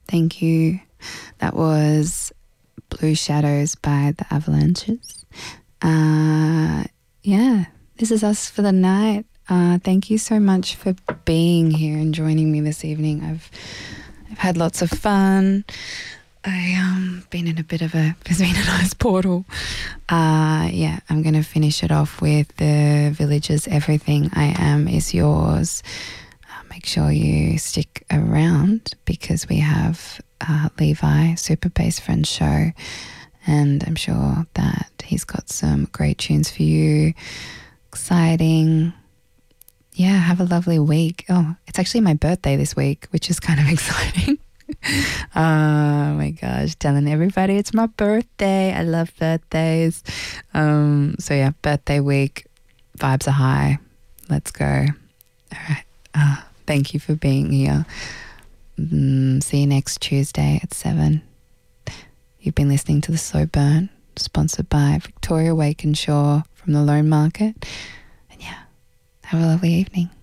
Thank you. That was Blue Shadows by the Avalanches. Yeah, this is us for the night. Thank you so much for being here and joining me this evening. I've had lots of fun. Been in there's been a nice portal. I'm going to finish it off with the Villages' Everything I Am Is Yours. Make sure you stick around because we have Levi, Super Bass Friend Show, and I'm sure that he's got some great tunes for you. Exciting. Yeah, have a lovely week. Oh, it's actually my birthday this week, which is kind of exciting. Oh my gosh, telling everybody it's my birthday. I love birthdays. So yeah, birthday week, vibes are high. Let's go. All right. Thank you for being here. See you next Tuesday at 7. You've been listening to The Slow Burn, sponsored by Victoria Wakenshaw from the Lone Market. And yeah, have a lovely evening.